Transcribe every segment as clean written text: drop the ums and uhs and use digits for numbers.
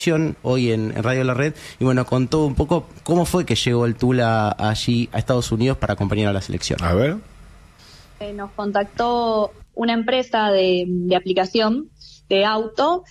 hoy en Radio La Red, y bueno, contó un poco cómo fue que llegó el Tula allí a Estados Unidos para acompañar a la selección. A ver. Nos contactó una empresa de aplicación de auto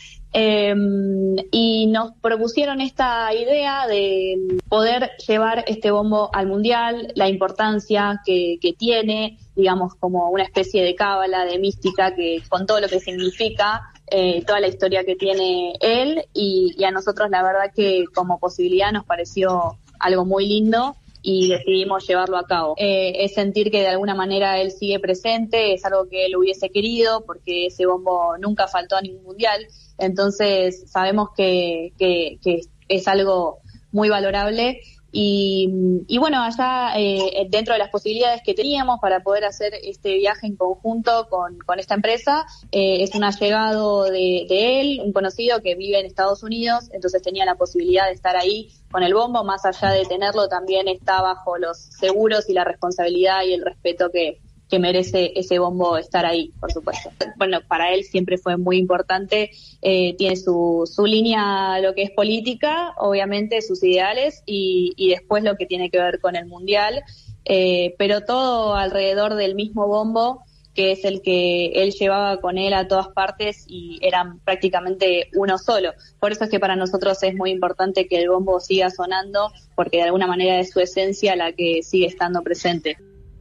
y nos propusieron esta idea de poder llevar este bombo al Mundial, la importancia que tiene, digamos, como una especie de cábala, de mística, que con todo lo que significa, toda la historia que tiene él, y a nosotros la verdad que como posibilidad nos pareció algo muy lindo y decidimos llevarlo a cabo. Es sentir que de alguna manera él sigue presente, es algo que él hubiese querido, porque ese bombo nunca faltó a ningún mundial, entonces sabemos que es algo muy valorable. Y bueno, allá dentro de las posibilidades que teníamos para poder hacer este viaje en conjunto con esta empresa, es un allegado de él, un conocido que vive en Estados Unidos, entonces tenía la posibilidad de estar ahí con el bombo, más allá de tenerlo, también está bajo los seguros y la responsabilidad y el respeto que merece ese bombo estar ahí, por supuesto. Bueno, para él siempre fue muy importante, tiene su línea, lo que es política, obviamente sus ideales, y después lo que tiene que ver con el Mundial, pero todo alrededor del mismo bombo, que es el que él llevaba con él a todas partes y eran prácticamente uno solo. Por eso es que para nosotros es muy importante que el bombo siga sonando, porque de alguna manera es su esencia la que sigue estando presente.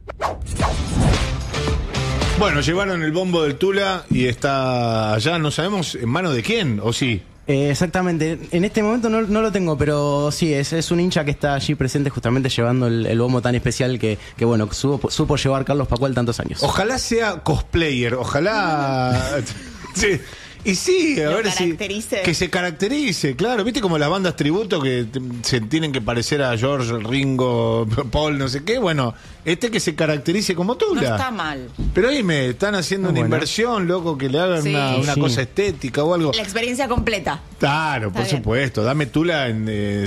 Bueno, llevaron el bombo del Tula y está allá, no sabemos en manos de quién, ¿o sí? Exactamente, en este momento no lo tengo, pero sí, es un hincha que está allí presente justamente llevando el bombo tan especial que bueno, supo llevar Carlos Pascual tantos años. Ojalá sea cosplayer, ojalá... Sí. Y sí, a ver si que se caracterice, claro, viste como las bandas tributo que se tienen que parecer a George, Ringo, Paul, no sé qué, bueno, que se caracterice como Tula. No está mal. Pero ahí me están haciendo una inversión, loco, que le hagan una cosa estética o algo. La experiencia completa. Claro, está por bien. Supuesto, dame Tula en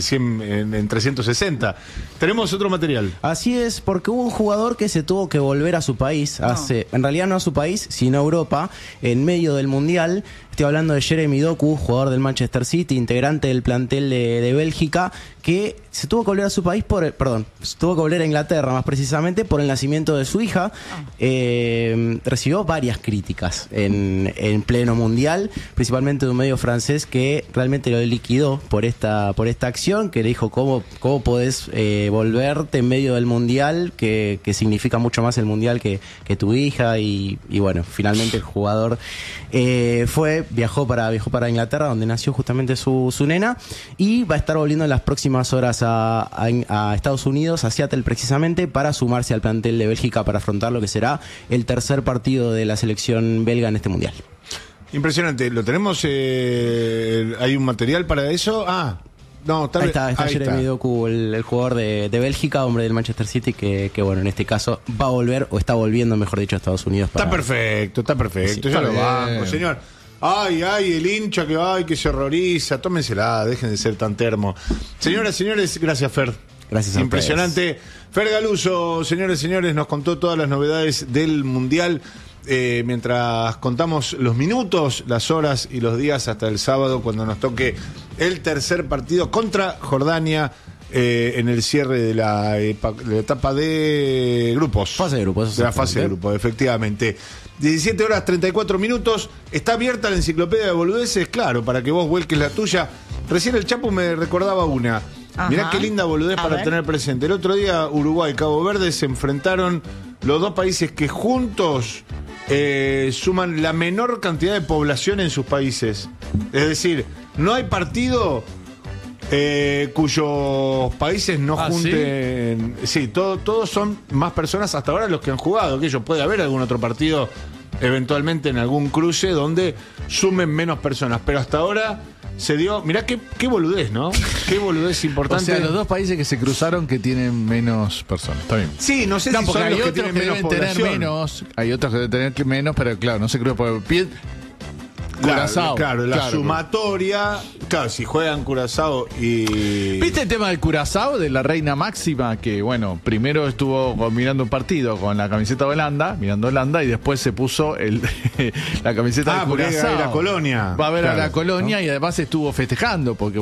360. Tenemos otro material. Así es, porque hubo un jugador que se tuvo que volver a su país, en realidad no a su país, sino a Europa, en medio del Mundial. Estoy hablando de Jeremy Doku, jugador del Manchester City, integrante del plantel de Bélgica, que se tuvo que volver a su país se tuvo que volver a Inglaterra, más precisamente, por el nacimiento de su hija. Recibió varias críticas en pleno mundial, principalmente de un medio francés que realmente lo liquidó por esta acción, que le dijo cómo podés volverte en medio del mundial, que significa mucho más el mundial que tu hija, y bueno, finalmente el jugador viajó para Inglaterra, donde nació justamente su nena, y va a estar volviendo en las próximas horas a Estados Unidos, a Seattle precisamente, para sumarse al plantel de Bélgica para afrontar lo que será el tercer partido de la selección belga en este mundial. Impresionante, ¿lo tenemos? ¿Hay un material para eso? No, ahí está Jeremy Doku, el jugador de Bélgica, hombre del Manchester City, que bueno, en este caso va a volver, o está volviendo, mejor dicho, a Estados Unidos. Está perfecto, sí, ya lo banco, señor. Ay, el hincha que se horroriza, tómensela, dejen de ser tan termo. Señoras, señores, gracias, Fer. Gracias a impresionante. Fer Galuso, señores, nos contó todas las novedades del Mundial. Mientras contamos los minutos, las horas y los días hasta el sábado, cuando nos toque el tercer partido contra Jordania, en el cierre de la etapa de grupos. Fase de grupos. De la fase de grupos, efectivamente. 17 horas 34 minutos. Está abierta la enciclopedia de boludeces, claro, para que vos vuelques la tuya. Recién el Chapu me recordaba una. Ajá. Mirá qué linda boludez para tener presente. El otro día Uruguay y Cabo Verde se enfrentaron, los dos países que juntos suman la menor cantidad de población en sus países. Es decir, no hay partido cuyos países no junten. Sí, todos son más personas hasta ahora los que han jugado. Que puede haber algún otro partido eventualmente en algún cruce donde sumen menos personas, pero hasta ahora se dio. Mirá qué boludez, ¿no? Qué boludez importante. O sea, los dos países que se cruzaron que tienen menos personas. Está bien. Sí, no sé si son los que tienen menos población. Tener menos, hay otros que deben tener menos, pero claro, no se cruzó por Curazao. Claro, la sumatoria. Claro, si juegan Curazao y. ¿Viste el tema del Curazao, de la reina máxima? Que bueno, primero estuvo mirando un partido con la camiseta de Holanda, mirando Holanda, y después se puso la camiseta de porque Curazao. va a ir a Colonia. Va a ver a Claro, la Colonia, ¿no? y además estuvo festejando, porque